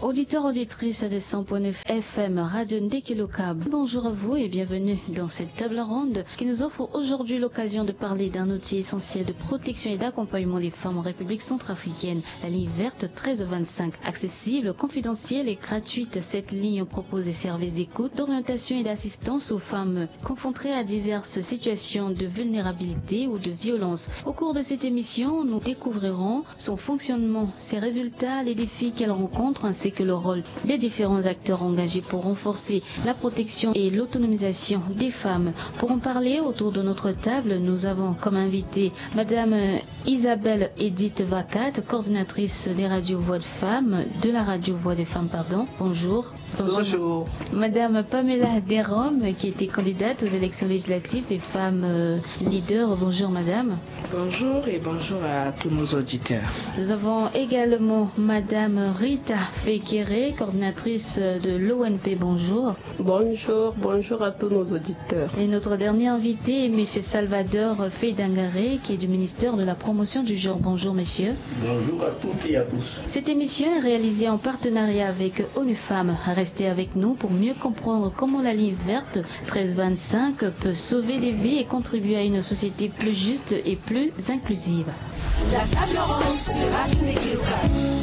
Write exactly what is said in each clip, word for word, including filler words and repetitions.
Auditeurs, auditrices de cent point neuf F M, Radio Ndekeloka, bonjour à vous et bienvenue dans cette table ronde qui nous offre aujourd'hui l'occasion de parler d'un outil essentiel de protection et d'accompagnement des femmes en République centrafricaine, la ligne verte treize vingt-cinq. Accessible, confidentielle et gratuite, cette ligne propose des services d'écoute, d'orientation et d'assistance aux femmes confrontées à diverses situations de vulnérabilité ou de violence. Au cours de cette émission, nous découvrirons son fonctionnement, ses résultats, les défis qu'elle rencontre ainsi que le rôle des différents acteurs engagés pour renforcer la protection et l'autonomisation des femmes. Pour en parler autour de notre table, nous avons comme invité Madame Isabelle Edith Vacat, coordinatrice des radios Voix de Femmes, de la radio Voix des Femmes, pardon. Bonjour. Bonjour. Bonjour. Madame Pamela Derom, qui était candidate aux élections législatives et femme euh, leader. Bonjour Madame. Bonjour et bonjour à tous nos auditeurs. Nous avons également Madame Rita Fekere, coordinatrice de l'O N P. Bonjour. Bonjour, bonjour à tous nos auditeurs. Et notre dernier invité est Monsieur Salvador Fedangare, qui est du ministère de la Promotion du Genre. Bonjour Monsieur. Bonjour à toutes et à tous. Cette émission est réalisée en partenariat avec ONU Femmes. Restez avec nous pour mieux comprendre comment la ligne verte treize vingt-cinq peut sauver des vies et contribuer à une société plus juste et plus inclusive. La table ronde sur Radio Ndekeloka.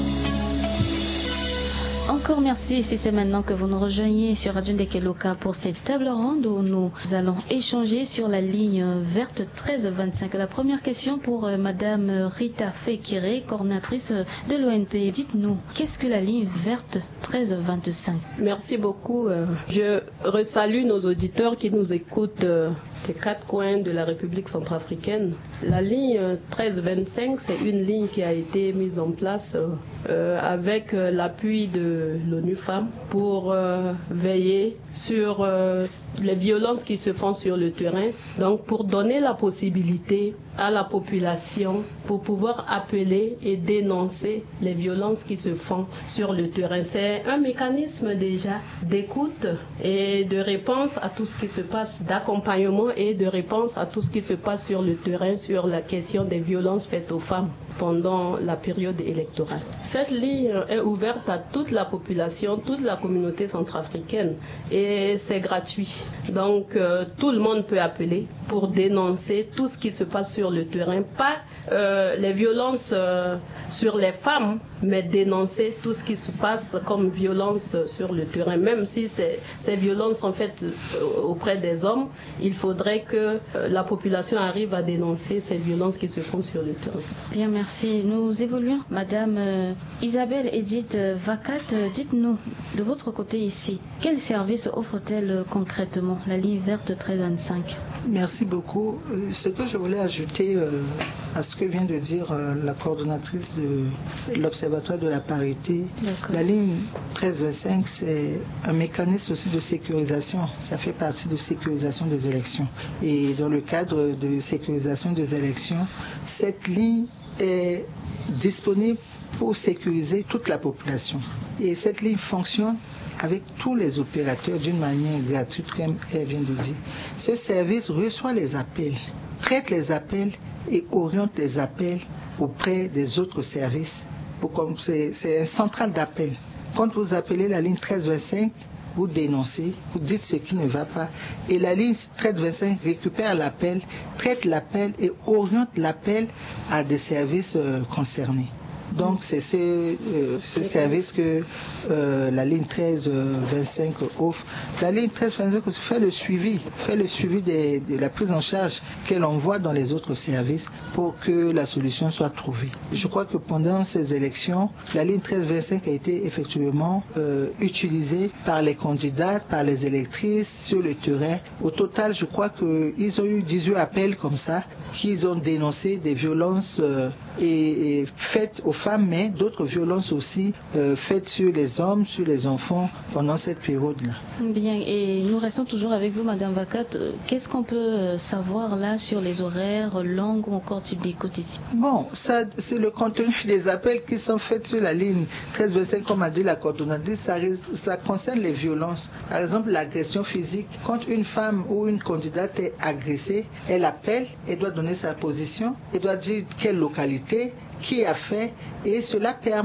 Encore merci si c'est maintenant que vous nous rejoignez sur Radio Ndekeloka pour cette table ronde où nous allons échanger sur la ligne verte treize vingt-cinq. La première question pour euh, Madame Rita Fekere, coordinatrice de l'O N P. Dites-nous, qu'est-ce que la ligne verte treize vingt-cinq? Merci beaucoup. Je resalue nos auditeurs qui nous écoutent des quatre coins de la République centrafricaine. La ligne treize vingt-cinq, c'est une ligne qui a été mise en place euh, avec l'appui de l'ONU Femmes pour euh, veiller sur euh, les violences qui se font sur le terrain. Donc pour donner la possibilité à la population pour pouvoir appeler et dénoncer les violences qui se font sur le terrain. C'est un mécanisme déjà d'écoute et de réponse à tout ce qui se passe, d'accompagnement et de réponse à tout ce qui se passe sur le terrain sur la question des violences faites aux femmes pendant la période électorale. Cette ligne est ouverte à toute la population, toute la communauté centrafricaine et c'est gratuit. Donc euh, tout le monde peut appeler pour dénoncer tout ce qui se passe sur le terrain, pas euh, les violences euh, sur les femmes, mais dénoncer tout ce qui se passe comme violence sur le terrain. Même si ces, ces violences sont faites euh, auprès des hommes, il faudrait que euh, la population arrive à dénoncer ces violences qui se font sur le terrain. Bien, merci. Nous évoluons. Madame euh, Isabelle Edith Vacat, euh, dites-nous, de votre côté ici, quel service offre-t-elle euh, concrètement, la ligne verte treize vingt-cinq? Merci beaucoup. Ce que je voulais ajouter euh, à ce que vient de dire euh, la coordonnatrice de l'Observatoire de la parité, la ligne treize vingt-cinq, c'est un mécanisme aussi de sécurisation. Ça fait partie de sécurisation des élections. Et dans le cadre de sécurisation des élections, cette ligne est disponible pour sécuriser toute la population. Et cette ligne fonctionne avec tous les opérateurs d'une manière gratuite, comme elle vient de dire. Ce service reçoit les appels, traite les appels et oriente les appels auprès des autres services. C'est, c'est un central d'appel. Quand vous appelez la ligne treize vingt-cinq, vous dénoncez, vous dites ce qui ne va pas, et la ligne treize vingt-cinq récupère l'appel, traite l'appel et oriente l'appel à des services euh, concernés. Donc c'est ce, euh, ce service que euh, la ligne treize vingt-cinq offre. La ligne treize vingt-cinq fait le suivi, fait le suivi des, de la prise en charge qu'elle envoie dans les autres services pour que la solution soit trouvée. Je crois que pendant ces élections, la ligne treize vingt-cinq a été effectivement euh, utilisée par les candidats, par les électrices sur le terrain. Au total, je crois qu'ils ont eu dix-huit appels comme ça, qu'ils ont dénoncé des violences euh, et, et faites aux femmes, mais d'autres violences aussi euh, faites sur les hommes, sur les enfants pendant cette période-là. Bien, et nous restons toujours avec vous, Madame Vacat. Qu'est-ce qu'on peut savoir là sur les horaires, langues ou encore type d'écoute ici? Bon, ça, c'est le contenu des appels qui sont faits sur la ligne treize vingt-cinq, comme a dit la coordonnatrice, ça, ça concerne les violences. Par exemple, l'agression physique. Quand une femme ou une candidate est agressée, elle appelle, elle doit donner sa position, elle doit dire quelle localité, qui a fait, et cela permet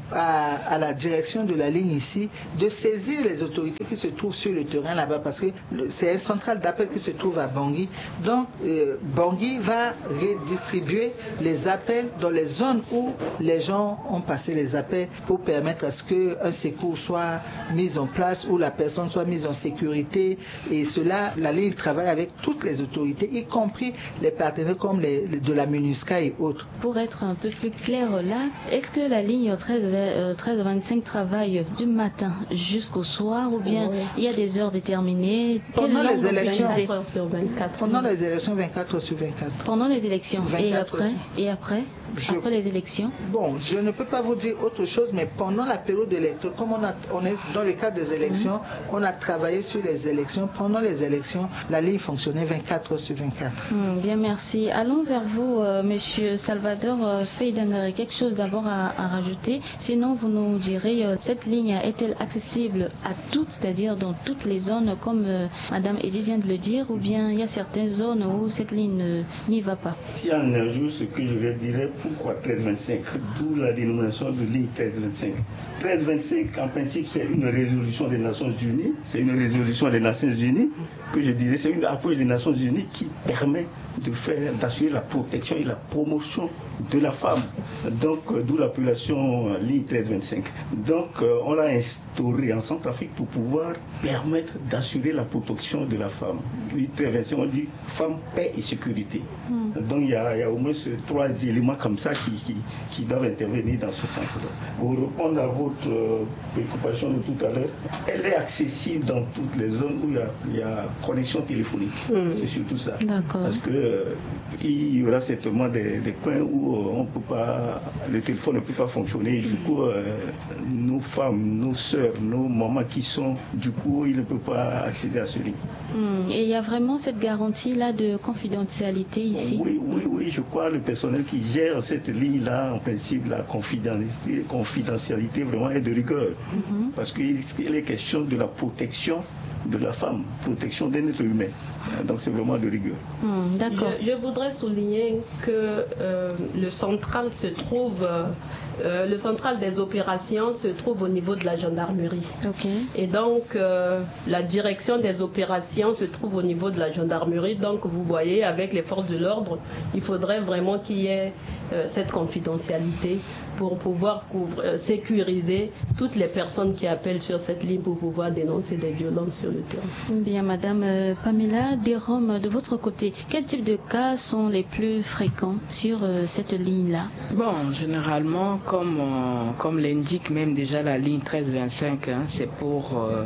à, à la direction de la ligne ici de saisir les autorités qui se trouvent sur le terrain là-bas, parce que c'est un central d'appel qui se trouve à Bangui. Donc, euh, Bangui va redistribuer les appels dans les zones où les gens ont passé les appels pour permettre à ce qu'un secours soit mis en place, où la personne soit mise en sécurité. Et cela, la ligne travaille avec toutes les autorités, y compris les partenaires comme les, de la MINUSCA et autres. Pour être un peu plus clair là, est-ce que la ligne treize vingt-cinq travaille du matin jusqu'au soir, ou bien oui. il y a des heures déterminées? Pendant les élections, vingt-quatre heures sur vingt-quatre. Pendant les élections, vingt-quatre heures sur vingt-quatre. Pendant les élections. Et après, et après je... Après les élections? Bon, je ne peux pas vous dire autre chose, mais pendant la période électorale, comme on, a, on est dans le cadre des élections, mmh. on a travaillé sur les élections. Pendant les élections, la ligne fonctionnait vingt-quatre heures sur vingt-quatre. Mmh, bien, merci. Allons vers vous, euh, Monsieur Salvador euh, Feidangaré. Quelque chose d'abord à, à rajouter. Sinon, vous nous direz, euh, cette ligne est-elle accessible à toutes, c'est-à-dire dans toutes les zones, comme euh, Madame Eddy vient de le dire, ou bien il y a certaines zones où cette ligne euh, n'y va pas? Si en un jour, ce que je vais dire, pourquoi treize vingt-cinq, d'où la dénomination de ligne treize vingt-cinq. treize vingt-cinq, en principe, c'est une résolution des Nations Unies, c'est une résolution des Nations Unies, que je dirais, c'est une approche des Nations Unies qui permet de faire, d'assurer la protection et la promotion de la femme. Donc, euh, d'où l'appellation euh, ligne treize vingt-cinq. Donc, euh, on l'a instauré en Centrafrique pour pouvoir permettre d'assurer la protection de la femme. Ligne treize vingt-cinq, on dit femme, paix et sécurité. Mm. Donc, il y, y a au moins ce, trois éléments comme ça qui, qui, qui doivent intervenir dans ce sens-là. Pour répondre à votre euh, préoccupation de tout à l'heure, elle est accessible dans toutes les zones où il y a, il y a connexion téléphonique. Mm. C'est surtout ça. D'accord. Parce que euh, il y aura certainement des, des coins où euh, on peut pas, le téléphone ne peut pas fonctionner. Et du coup, euh, nos femmes, nos sœurs, nos mamans qui sont, du coup, ils ne peuvent pas accéder à ce livre. Mm. Et il y a vraiment cette garantie-là de confidentialité ici? Oui, oui, oui. Je crois le personnel qui gère cette ligne-là, en principe, la confidentialité, confidentialité vraiment est de rigueur. Mm-hmm. Parce qu'il est question de la protection de la femme, protection d'un être humain. Donc c'est vraiment de rigueur. Mmh, d'accord. Je, je voudrais souligner que euh, le central se trouve, euh, le central des opérations se trouve au niveau de la gendarmerie. Okay. Et donc euh, la direction des opérations se trouve au niveau de la gendarmerie. Donc vous voyez, avec les forces de l'ordre, il faudrait vraiment qu'il y ait euh, cette confidentialité pour pouvoir couvrir, euh, sécuriser toutes les personnes qui appellent sur cette ligne pour pouvoir dénoncer des violences sur le terrain. Bien, Madame euh, Pamela Desromes, de votre côté, quel type de cas sont les plus fréquents sur euh, cette ligne-là? Bon, généralement, comme, euh, comme l'indique même déjà la ligne treize vingt-cinq, hein, c'est pour euh,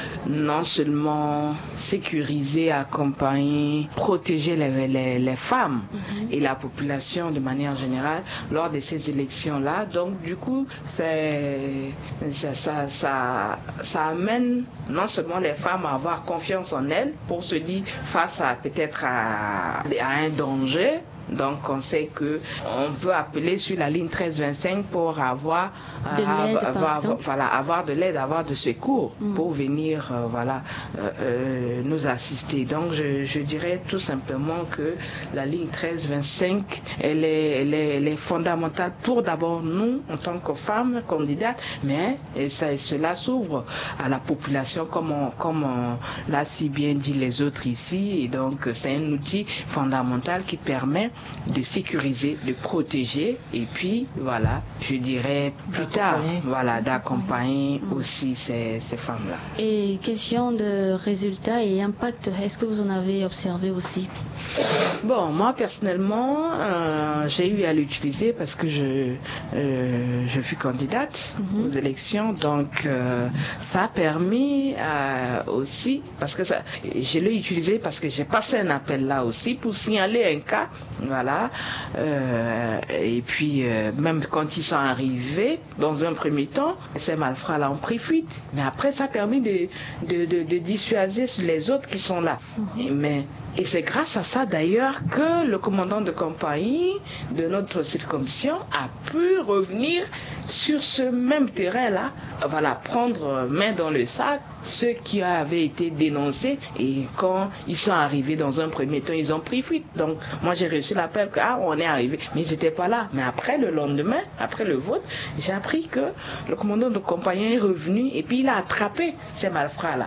non seulement sécuriser, accompagner, protéger les, les, les femmes mm-hmm. et la population de manière générale lors de ces élections-là. Donc du coup, c'est, ça, ça, ça, ça amène non seulement les femmes à avoir confiance en elles pour se dire face à peut-être à, à un danger. Donc on sait que on peut appeler sur la ligne treize vingt-cinq pour avoir de l'aide, avoir, avoir voilà avoir de l'aide, avoir de secours mm. pour venir euh, voilà euh, euh, nous assister. Donc je, je dirais tout simplement que la ligne treize vingt-cinq elle est, elle est, elle est fondamentale pour d'abord nous en tant que femmes candidates, mais et ça, cela s'ouvre à la population comme on, comme on l'a si bien dit les autres ici. Et donc c'est un outil fondamental qui permet de sécuriser, de protéger et puis voilà, je dirais plus tard, voilà, d'accompagner mmh. aussi ces, ces femmes-là. Et question de résultats et impact, est-ce que vous en avez observé aussi? Bon, moi personnellement, euh, j'ai eu à l'utiliser parce que je, euh, je fus candidate mmh. aux élections, donc euh, ça a permis euh, aussi, parce que ça, je l'ai utilisé parce que j'ai passé un appel là aussi pour signaler un cas. Voilà, euh, et puis euh, même quand ils sont arrivés, dans un premier temps, ces malfrats là ont pris fuite, mais après ça a permis de, de, de, de dissuader les autres qui sont là. Mm-hmm. Et, mais, et c'est grâce à ça d'ailleurs que le commandant de compagnie de notre circonscription a pu revenir sur ce même terrain là, voilà, prendre main dans le sac, ceux qui avaient été dénoncés, et quand ils sont arrivés dans un premier temps, ils ont pris fuite. Donc moi j'ai reçu l'appel que ah, on est arrivé, mais ils n'étaient pas là. Mais après le lendemain, après le vote, j'ai appris que le commandant de compagnie est revenu et puis il a attrapé ces malfrats là.